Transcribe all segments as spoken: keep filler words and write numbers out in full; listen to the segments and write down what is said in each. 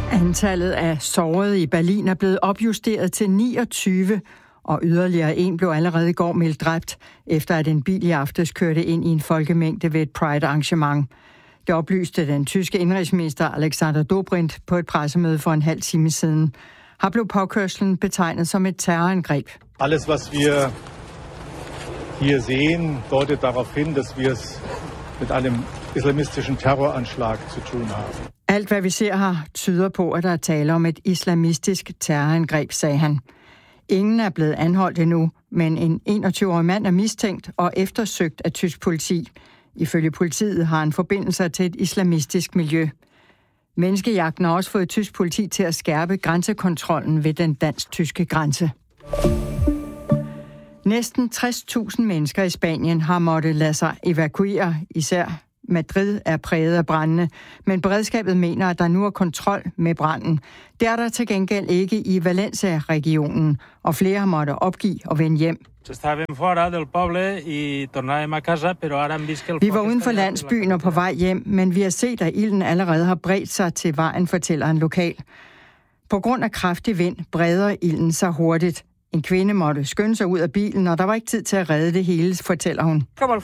Antallet af sårede i Berlin er blevet opjusteret til niogtyve, og yderligere en blev allerede i går meldt dræbt, efter at en bil i aftes kørte ind i en folkemængde ved et Pride-arrangement. Det oplyste den tyske indrigsminister Alexander Dobrindt på et pressemøde for en halv time siden. Her blev påkørslen betegnet som et terrorangreb. Alles, was wir hier sehen, deutet darauf hin, dass wir es mit einem islamistischen Terroranschlag zu tun haben. Alt, hvad vi ser her, tyder på, at der er tale om et islamistisk terrorangreb, sagde han. Ingen er blevet anholdt endnu, men en enogtyve-årig mand er mistænkt og eftersøgt af tysk politi. Ifølge politiet har han forbindelser til et islamistisk miljø. Menneskejagten har også fået tysk politi til at skærpe grænsekontrollen ved den dansk-tyske grænse. Næsten tres tusind mennesker i Spanien har måttet lade sig evakuere, især Madrid er præget af brændene, men beredskabet mener, at der nu er kontrol med branden. Det er der til gengæld ikke i Valencia-regionen, og flere har måttet opgive og vende hjem. Vi var uden for landsbyen og på vej hjem, men vi har set, at ilden allerede har bredt sig til vejen, fortæller en lokal. På grund af kraftig vind breder ilden sig hurtigt. En kvinde måtte skynde sig ud af bilen, og der var ikke tid til at redde det hele, fortæller hun.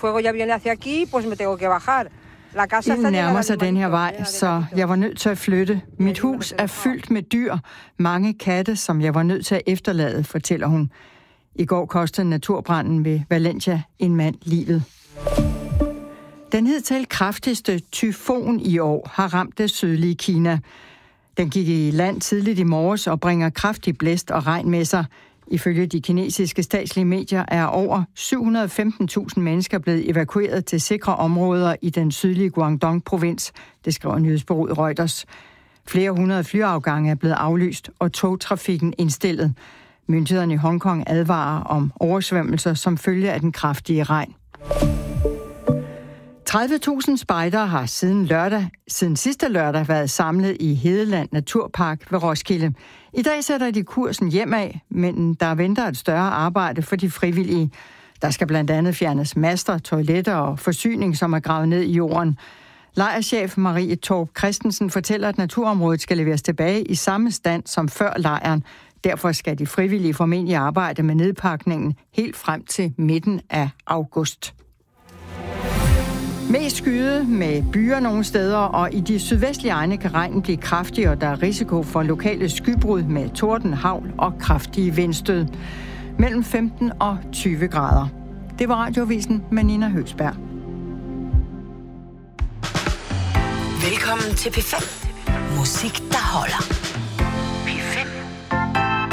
Ilden nærmer sig den her vej, så jeg var nødt til at flytte. Mit hus er fyldt med dyr, mange katte, som jeg var nødt til at efterlade, fortæller hun. I går kostede naturbranden ved Valencia en mand livet. Den hidtil kraftigste tyfon i år har ramt det sydlige Kina. Den gik i land tidligt i morges og bringer kraftig blæst og regn med sig. Ifølge de kinesiske statslige medier er over syv hundrede og femten tusind mennesker blevet evakueret til sikre områder i den sydlige Guangdong-provins, det skriver nyhedsbureauet Reuters. Flere hundrede flyafgange er blevet aflyst og togtrafikken indstillet. Myndighederne i Hongkong advarer om oversvømmelser som følge af den kraftige regn. tredive tusind spejdere har siden lørdag, siden sidste lørdag været samlet i Hedeland Naturpark ved Roskilde. I dag sætter de kursen hjemad, men der venter et større arbejde for de frivillige. Der skal blandt andet fjernes master, toiletter og forsyning, som er gravet ned i jorden. Lejrchef Marie Torp Christensen fortæller, at naturområdet skal leveres tilbage i samme stand som før lejren. Derfor skal de frivillige formentlig arbejde med nedpakningen helt frem til midten af august. Mest skyde med byer nogle steder, og i de sydvestlige egne kan regnen blive kraftig, og der er risiko for lokale skybrud med torden, hagl og kraftige vindstød. Mellem femten og tyve grader. Det var Radioavisen med Nina Høgsberg. Velkommen til P fem. Musik, der holder.